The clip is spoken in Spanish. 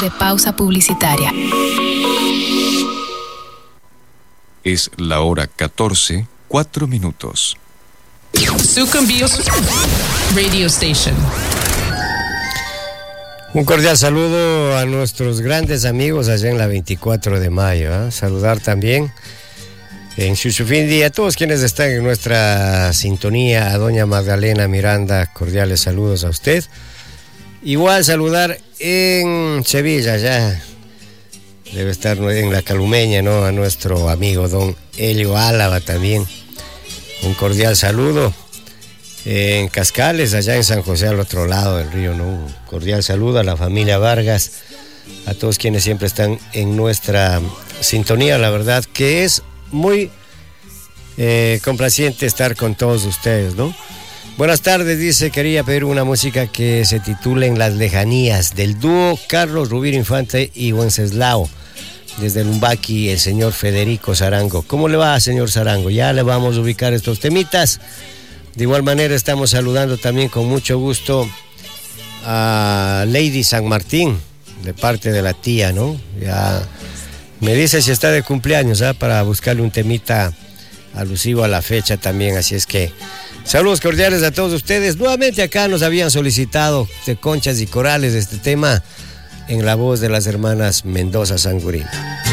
de pausa publicitaria. Es la hora 14, 4 minutos. Sucumbíos Radio Station. Un cordial saludo a nuestros grandes amigos allá en la 24 de mayo. Saludar también en Chuchufindi a todos quienes están en nuestra sintonía. A doña Magdalena Miranda, cordiales saludos a usted. Igual saludar en Sevilla, ya debe estar en la Calumeña, ¿no? A nuestro amigo don Helio Álava también. Un cordial saludo. En Cascales, allá en San José, al otro lado del río, ¿no? Un cordial saludo a la familia Vargas, a todos quienes siempre están en nuestra sintonía. La verdad que es muy complaciente estar con todos ustedes, ¿no? Buenas tardes, dice, quería pedir una música que se titule En las lejanías, del dúo Carlos Rubiro Infante y Wenceslao. Desde Lumbaki, el señor Federico Zarango. ¿Cómo le va, señor Zarango? Ya le vamos a ubicar estos temitas. De igual manera estamos saludando también con mucho gusto a Lady San Martín, de parte de la tía, ¿no? Ya me dice si está de cumpleaños, para buscarle un temita alusivo a la fecha también, así es que saludos cordiales a todos ustedes. Nuevamente acá nos habían solicitado de Conchas y Corales este tema en la voz de las hermanas Mendoza Sangurín.